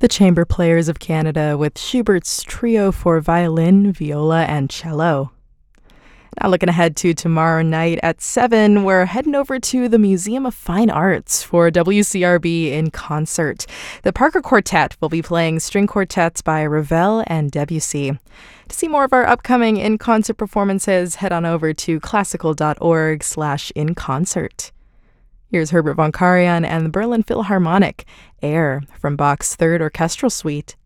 The Chamber Players of Canada with Schubert's Trio for Violin, Viola, and Cello. Now looking ahead to tomorrow night at 7, we're heading over to the Museum of Fine Arts for WCRB in concert. The Parker Quartet will be playing string quartets by Ravel and Debussy. To see more of our upcoming in-concert performances, head on over to classical.org/inconcert. Here's Herbert von Karajan and the Berlin Philharmonic, Air, from Bach's Third Orchestral Suite.